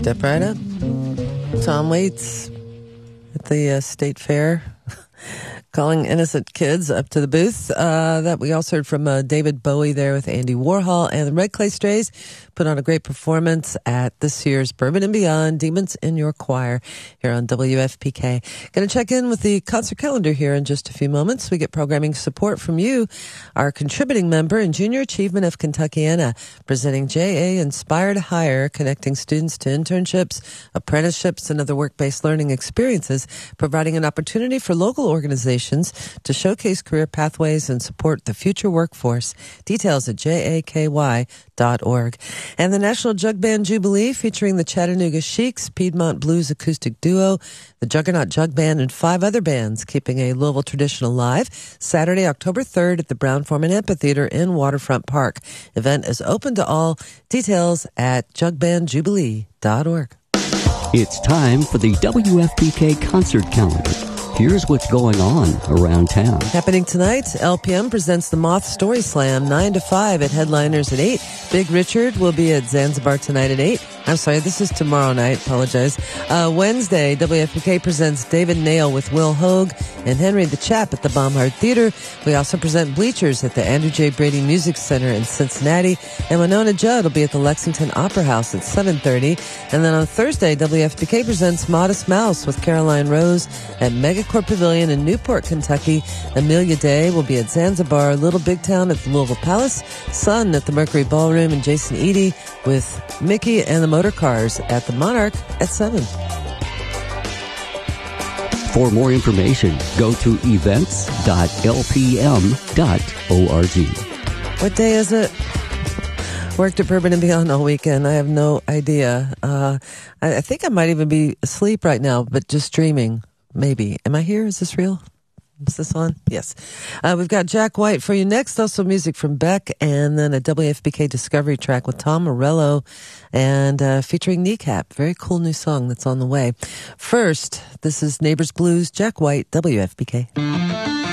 Step right up. Tom Waits at the State Fair calling innocent kids up to the booth. That we also heard from David Bowie there with Andy Warhol, and the Red Clay Strays put on a great performance at this year's Bourbon and Beyond Demons in Your Choir here on WFPK. Going to check in with the concert calendar here in just a few moments. We get programming support from you, our contributing member and Junior Achievement of Kentuckiana, presenting JA Inspired Hire, connecting students to internships, apprenticeships, and other work-based learning experiences, providing an opportunity for local organizations to showcase career pathways and support the future workforce. Details at jaky.org. And the National Jug Band Jubilee, featuring the Chattanooga Sheiks, Piedmont Blues Acoustic Duo, the Juggernaut Jug Band, and 5 other bands, keeping a Louisville tradition alive. Saturday, October 3rd at the Brown-Forman Amphitheater in Waterfront Park. Event is open to all. Details at jugbandjubilee.org. It's time for the WFPK concert calendar. Here's what's going on around town. Happening tonight, LPM presents the Moth Story Slam, 9 to 5 at Headliners at 8. Big Richard will be at Zanzibar tonight at 8. I'm sorry, this is tomorrow night. Apologize. Wednesday, WFPK presents David Nail with Will Hogue and Henry the Chap at the Baumhard Theater. We also present Bleachers at the Andrew J. Brady Music Center in Cincinnati. And Winona Judd will be at the Lexington Opera House at 7:30. And then on Thursday, WFPK presents Modest Mouse with Caroline Rose at Megacorp Pavilion in Newport, Kentucky. Amelia Day will be at Zanzibar, Little Big Town at the Louisville Palace, Sun at the Mercury Ballroom, and Jason Eady with Mickey and the Motor Cars at the Monarch at 7. For more information, go to events.lpm.org. What day is it? Worked at Bourbon and Beyond all weekend. I have no idea. I think I might even be asleep right now, but just dreaming. Maybe. Am I here? Is this real? Is this on? Yes. We've got Jack White for you next. Also music from Beck, and then a WFPK Discovery track with Tom Morello and featuring Kneecap. Very cool new song that's on the way. First, this is Neighbors Blues, Jack White, WFPK.